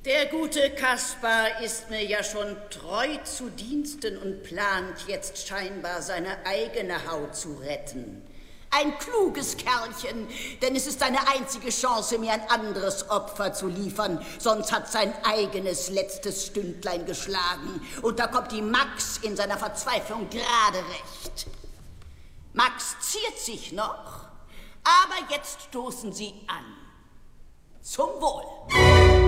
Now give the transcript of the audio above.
Der gute Kaspar ist mir ja schon treu zu Diensten und plant jetzt scheinbar seine eigene Haut zu retten. Ein kluges Kerlchen, denn es ist seine einzige Chance, mir ein anderes Opfer zu liefern. Sonst hat sein eigenes letztes Stündlein geschlagen. Und da kommt die Max in seiner Verzweiflung gerade recht. Max ziert sich noch, aber jetzt stoßen sie an. Zum Wohl.